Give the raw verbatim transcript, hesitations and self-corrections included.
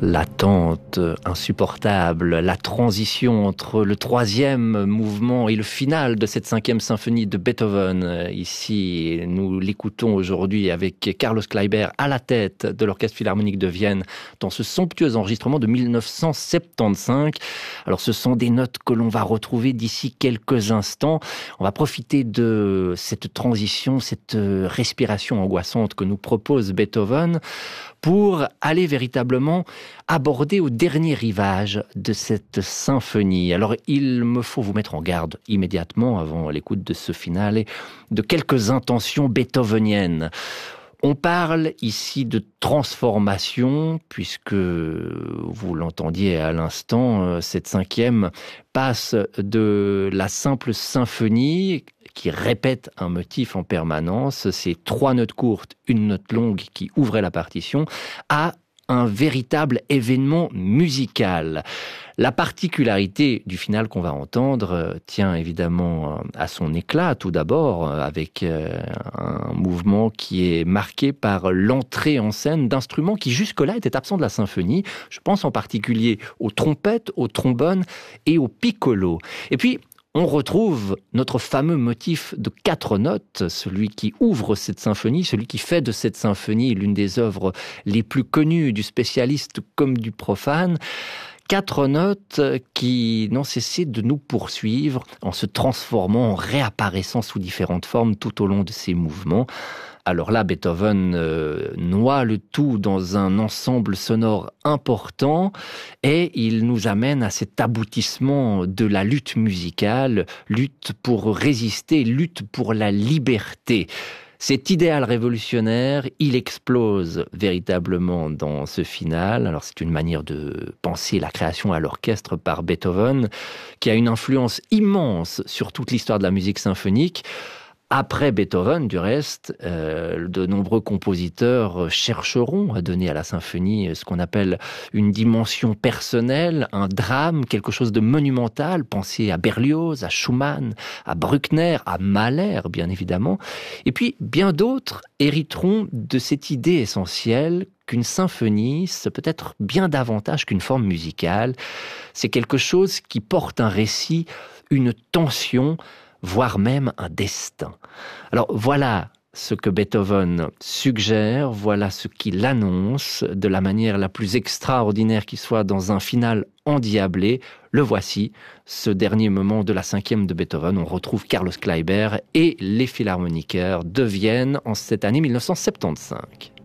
L'attente insupportable, la transition entre le troisième mouvement et le final de cette cinquième symphonie de Beethoven. Ici, nous l'écoutons aujourd'hui avec Carlos Kleiber à la tête de l'Orchestre Philharmonique de Vienne dans ce somptueux enregistrement de mille neuf cent soixante-quinze. Alors, ce sont des notes que l'on va retrouver d'ici quelques instants. On va profiter de cette transition, cette respiration angoissante que nous propose Beethoven pour aller véritablement aborder au dernier rivage de cette symphonie. Alors, il me faut vous mettre en garde immédiatement, avant l'écoute de ce finale, de quelques intentions beethoveniennes. On parle ici de transformation, puisque, vous l'entendiez à l'instant, cette cinquième passe de la simple symphonie qui répète un motif en permanence, ces trois notes courtes, une note longue qui ouvrait la partition, à un véritable événement musical. La particularité du final qu'on va entendre tient évidemment à son éclat, tout d'abord, avec un mouvement qui est marqué par l'entrée en scène d'instruments qui jusque-là étaient absents de la symphonie. Je pense en particulier aux trompettes, aux trombones et aux piccolos. Et puis, on retrouve notre fameux motif de quatre notes, celui qui ouvre cette symphonie, celui qui fait de cette symphonie l'une des œuvres les plus connues du spécialiste comme du profane. Quatre notes qui n'ont cessé de nous poursuivre en se transformant, en réapparaissant sous différentes formes tout au long de ces mouvements. Alors là, Beethoven euh, noie le tout dans un ensemble sonore important et il nous amène à cet aboutissement de la lutte musicale, lutte pour résister, lutte pour la liberté. Cet idéal révolutionnaire, il explose véritablement dans ce final. Alors c'est une manière de penser la création à l'orchestre par Beethoven, qui a une influence immense sur toute l'histoire de la musique symphonique. Après Beethoven, du reste, euh, de nombreux compositeurs chercheront à donner à la symphonie ce qu'on appelle une dimension personnelle, un drame, quelque chose de monumental. Pensez à Berlioz, à Schumann, à Bruckner, à Mahler, bien évidemment. Et puis, bien d'autres hériteront de cette idée essentielle qu'une symphonie, c'est peut-être bien davantage qu'une forme musicale. C'est quelque chose qui porte un récit, une tension, voire même un destin. Alors voilà ce que Beethoven suggère, voilà ce qu'il annonce de la manière la plus extraordinaire qui soit dans un final endiablé. Le voici, ce dernier moment de la cinquième de Beethoven. On retrouve Carlos Kleiber et les Philharmoniqueurs de Vienne en cette année mille neuf cent soixante-quinze.